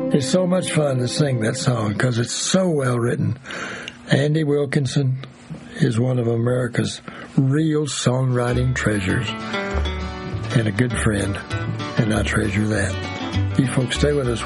It's so much fun to sing that song because it's so well written. Andy Wilkinson is one of America's real songwriting treasures and a good friend, and I treasure that. You folks stay with us.